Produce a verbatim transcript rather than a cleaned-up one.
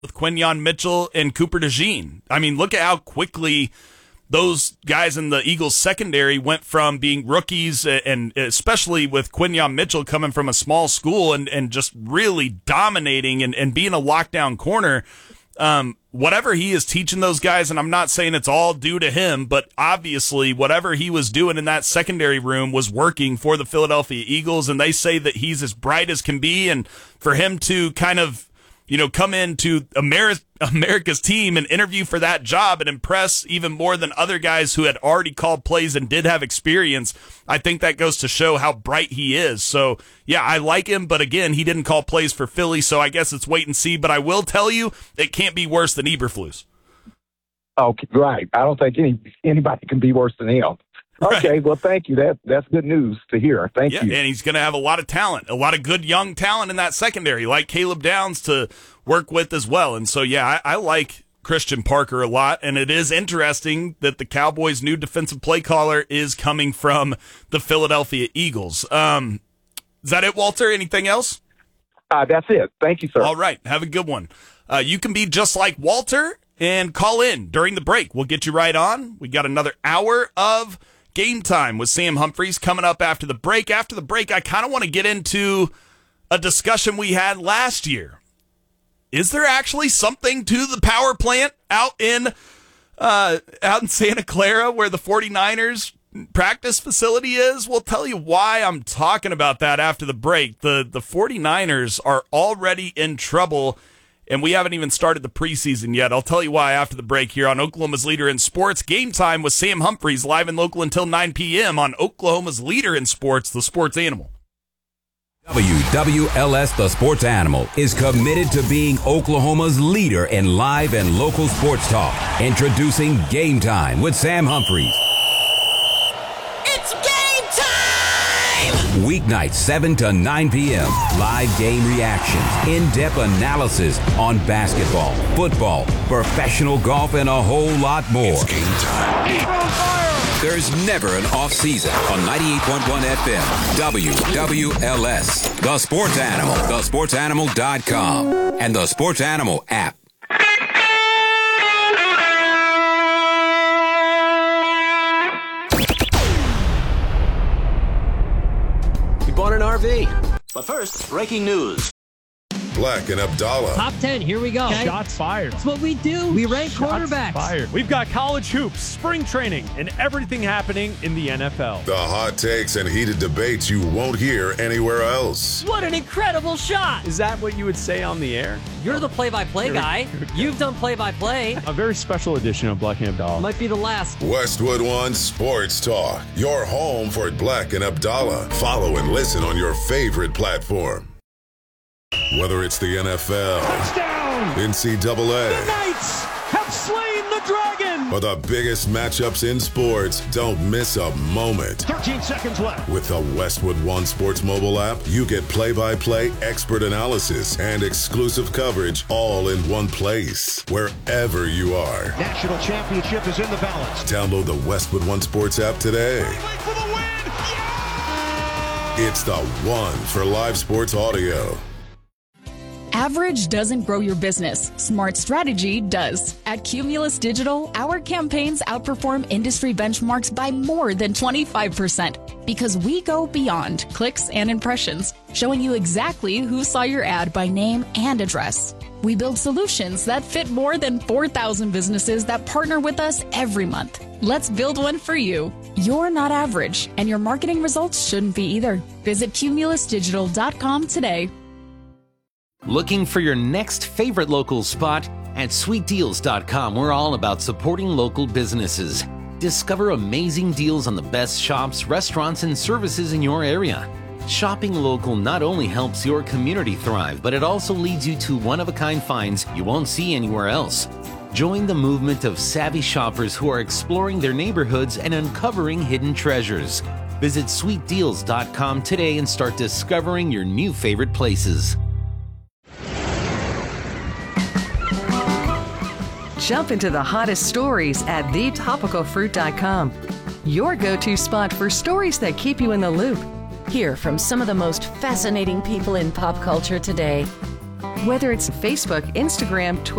with Quinyon Mitchell and Cooper DeJean. I mean, look at how quickly those guys in the Eagles secondary went from being rookies, and especially with Quinyon Mitchell coming from a small school and, and just really dominating and, and being a lockdown corner. Um, whatever he is teaching those guys, and I'm not saying it's all due to him, but obviously whatever he was doing in that secondary room was working for the Philadelphia Eagles, and they say that he's as bright as can be, and for him to kind of, you know, come into Ameri- America's team and interview for that job and impress even more than other guys who had already called plays and did have experience, I think that goes to show how bright he is. So, yeah, I like him, but again, he didn't call plays for Philly, so I guess it's wait and see. But I will tell you, it can't be worse than Eberflus. Okay, right. I don't think any anybody can be worse than him. Okay, right. Well, thank you. That That's good news to hear. Thank yeah, you. And he's going to have a lot of talent, a lot of good young talent in that secondary, like Caleb Downs to work with as well. And so, yeah, I, I like Christian Parker a lot, and it is interesting that the Cowboys' new defensive play caller is coming from the Philadelphia Eagles. Um, is that it, Walter? Anything else? Uh, that's it. Thank you, sir. All right. Have a good one. Uh, you can be just like Walter and call in during the break. We'll get you right on. We got another hour of Game Time with Sam Humphries coming up after the break. After the break, I kind of want to get into a discussion we had last year. Is there actually something to the power plant out in uh, out in Santa Clara where the 49ers practice facility is? We'll tell you why I'm talking about that after the break. The, the 49ers are already in trouble, and we haven't even started the preseason yet. I'll tell you why after the break here on Oklahoma's Leader in Sports. Game Time with Sam Humphries, live and local until nine p.m. on Oklahoma's Leader in Sports, the Sports Animal. W W L S The Sports Animal is committed to being Oklahoma's leader in live and local sports talk. Introducing Game Time with Sam Humphries. It's game time! Weeknights seven to nine p.m. Live game reactions, in-depth analysis on basketball, football, professional golf, and a whole lot more. It's game time. There's never an off season on ninety-eight point one F M. W W L S, The Sports Animal, the sports animal dot com, and the Sports Animal app. We bought an R V. But first, breaking news. Black and Abdallah. Top ten, here we go. Okay. Shots fired. That's what we do. We rank Shots quarterbacks. Fired. We've got college hoops, spring training, and everything happening in the N F L. The hot takes and heated debates you won't hear anywhere else. What an incredible shot. Is that what you would say on the air? You're the play-by-play Here guy. You've done play-by-play. A very special edition of Black and Abdallah. Might be the last. Westwood One Sports Talk. Your home for Black and Abdallah. Follow and listen on your favorite platform. Whether it's the N F L, Touchdown! N C double A, The Knights have slain the dragon! or the biggest matchups in sports, don't miss a moment. thirteen seconds left. With the Westwood One Sports mobile app, you get play-by-play, expert analysis, and exclusive coverage all in one place, wherever you are. National championship is in the balance. Download the Westwood One Sports app today. For the win! Yeah! It's the one for live sports audio. Average doesn't grow your business. Smart strategy does. At Cumulus Digital, our campaigns outperform industry benchmarks by more than twenty-five percent because we go beyond clicks and impressions, showing you exactly who saw your ad by name and address. We build solutions that fit more than four thousand businesses that partner with us every month. Let's build one for you. You're not average, and your marketing results shouldn't be either. Visit cumulus digital dot com today. Looking for your next favorite local spot? At sweet deals dot com, we're all about supporting local businesses. Discover amazing deals on the best shops, restaurants, and services in your area. Shopping local not only helps your community thrive, but it also leads you to one-of-a-kind finds you won't see anywhere else. Join the movement of savvy shoppers who are exploring their neighborhoods and uncovering hidden treasures. Visit sweet deals dot com today and start discovering your new favorite places. Jump into the hottest stories at the topical fruit dot com. Your go-to spot for stories that keep you in the loop. Hear from some of the most fascinating people in pop culture today. Whether it's Facebook, Instagram, Twitter,